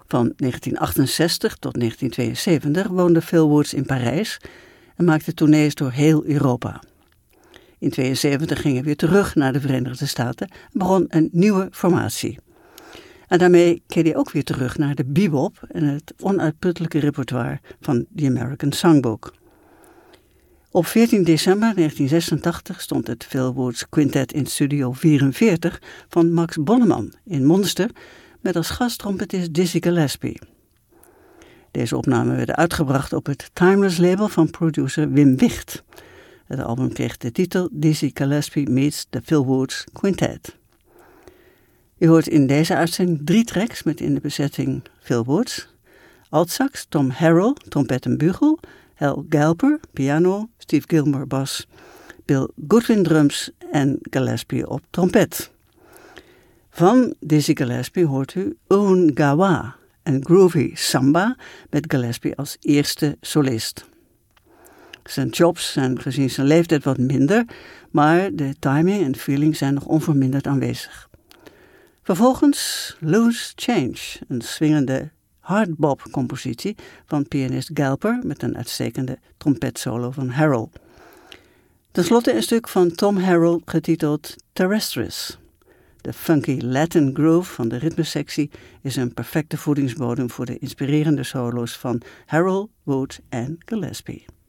Van 1968 tot 1972 woonde Phil Woods in Parijs en maakte tournees door heel Europa. In 1972 ging hij weer terug naar de Verenigde Staten en begon een nieuwe formatie. En daarmee keerde hij ook weer terug naar de bebop en het onuitputtelijke repertoire van The American Songbook. Op 14 december 1986 stond het Phil Woods Quintet in Studio 44 van Max Bolleman in Monster met als gasttrompetist Dizzy Gillespie. Deze opnamen werden uitgebracht op het Timeless label van producer Wim Wicht. Het album kreeg de titel Dizzy Gillespie Meets the Phil Woods Quintet. U hoort in deze uitzending 3 tracks met in de bezetting Phil Woods, altsax Tom Harrell, trompet en bugel, Hal Galper, piano, Steve Gilmore bas, Bill Goodwin drums en Gillespie op trompet. Van Dizzy Gillespie hoort u Un Gawa, een groovy samba met Gillespie als eerste solist. Zijn chops zijn gezien zijn leeftijd wat minder, maar de timing en feeling zijn nog onverminderd aanwezig. Vervolgens Loose Change, een swingende hardbop-compositie van pianist Galper met een uitstekende trompetsolo van Harrell. Ten slotte een stuk van Tom Harrell getiteld Terrestris. De funky Latin groove van de ritmesectie is een perfecte voedingsbodem voor de inspirerende solo's van Harrell, Wood en Gillespie.